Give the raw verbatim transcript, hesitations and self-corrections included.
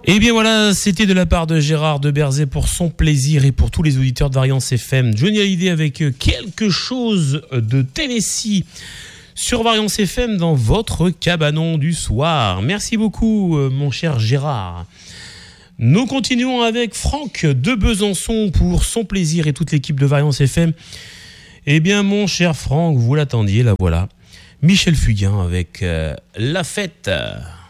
Et bien voilà, c'était de la part de Gérard de Berzé pour son plaisir et pour tous les auditeurs de Variance F M. Johnny Hallyday avec quelque chose de Tennessee sur Variance F M dans votre cabanon du soir. Merci beaucoup mon cher Gérard. Nous continuons avec Franck de Besançon pour son plaisir et toute l'équipe de Variance F M. Eh bien mon cher Franck, vous l'attendiez, la voilà. Michel Fugain avec euh, La Fête.